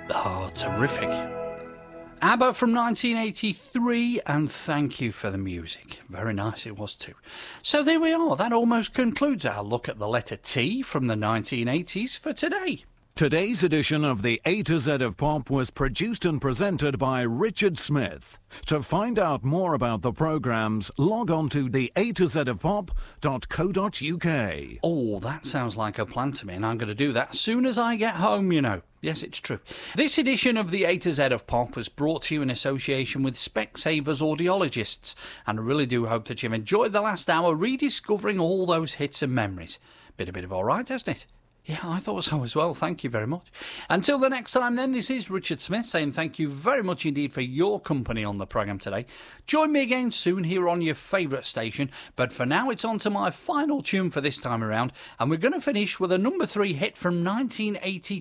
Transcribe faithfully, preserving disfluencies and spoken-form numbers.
Oh, terrific. ABBA from nineteen eighty-three, and thank you for the music. Very nice it was too. So there we are. That almost concludes our look at the letter T from the nineteen eighties for today. Today's edition of the A to Z of Pop was produced and presented by Richard Smith. To find out more about the programmes, log on to the A to Z of Pop dot co dot uk. Oh, that sounds like a plan to me, and I'm going to do that as soon as I get home, you know. Yes, it's true. This edition of the A to Z of Pop was brought to you in association with Specsavers Audiologists, and I really do hope that you've enjoyed the last hour rediscovering all those hits and memories. Been a bit of all right, hasn't it? Yeah, I thought so as well. Thank you very much. Until the next time then, this is Richard Smith saying thank you very much indeed for your company on the programme today. Join me again soon here on your favourite station, but for now it's on to my final tune for this time around, and we're going to finish with a number three hit from nineteen eighty-two.